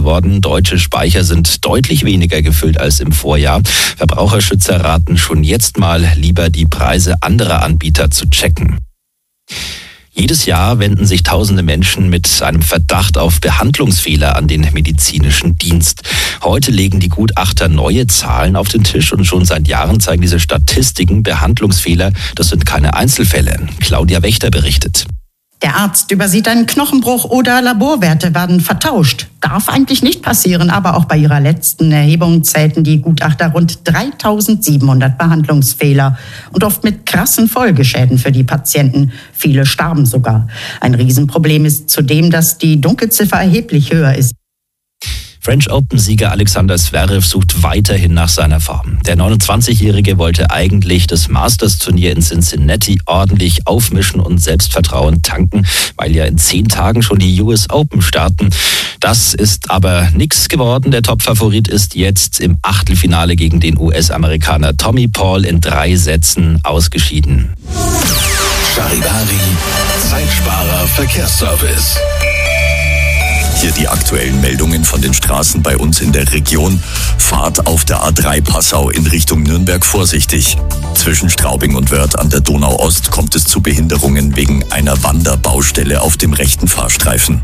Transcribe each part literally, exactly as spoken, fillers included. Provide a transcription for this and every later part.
geworden. Deutsche Speicher sind deutlich weniger gefüllt als im Vorjahr. Verbraucherschützer raten schon jetzt mal, lieber die Preise anderer Anbieter zu checken. Jedes Jahr wenden sich tausende Menschen mit einem Verdacht auf Behandlungsfehler an den medizinischen Dienst. Heute legen die Gutachter neue Zahlen auf den Tisch und schon seit Jahren zeigen diese Statistiken Behandlungsfehler. Das sind keine Einzelfälle. Claudia Wächter berichtet. Der Arzt übersieht einen Knochenbruch oder Laborwerte werden vertauscht. Darf eigentlich nicht passieren, aber auch bei ihrer letzten Erhebung zählten die Gutachter rund dreitausendsiebenhundert Behandlungsfehler und oft mit krassen Folgeschäden für die Patienten. Viele starben sogar. Ein Riesenproblem ist zudem, dass die Dunkelziffer erheblich höher ist. French Open-Sieger Alexander Zverev sucht weiterhin nach seiner Form. Der neunundzwanzigjährige wollte eigentlich das Masters-Turnier in Cincinnati ordentlich aufmischen und Selbstvertrauen tanken, weil ja in zehn Tagen schon die U S Open starten. Das ist aber nichts geworden. Der Top-Favorit ist jetzt im Achtelfinale gegen den U S-Amerikaner Tommy Paul in drei Sätzen ausgeschieden. Charivari, Zeitsparer Verkehrsservice. Hier die aktuellen Meldungen von den Straßen bei uns in der Region. Fahrt auf der A drei Passau in Richtung Nürnberg vorsichtig. Zwischen Straubing und Wörth an der Donau-Ost kommt es zu Behinderungen wegen einer Wanderbaustelle auf dem rechten Fahrstreifen.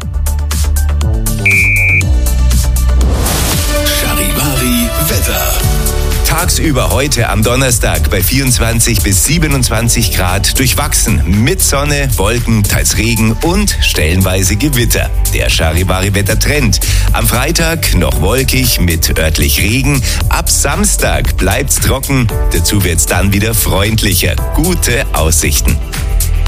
Charivari Wetter. Tagsüber heute am Donnerstag bei vierundzwanzig bis siebenundzwanzig Grad durchwachsen mit Sonne, Wolken, teils Regen und stellenweise Gewitter. Der Charivari-Wettertrend. Am Freitag noch wolkig mit örtlich Regen. Ab Samstag bleibt's trocken. Dazu wird's dann wieder freundlicher. Gute Aussichten.